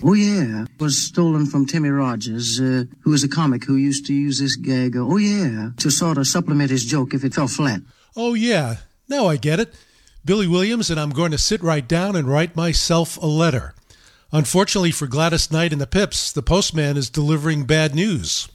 Oh, yeah. It was stolen from Timmy Rogers, who was a comic who used to use this gag, oh, yeah, to sort of supplement his joke if it fell flat. Oh, yeah. Now I get it. Billy Williams, and I'm going to sit right down and write myself a letter. Unfortunately for Gladys Knight and the Pips, the postman is delivering bad news.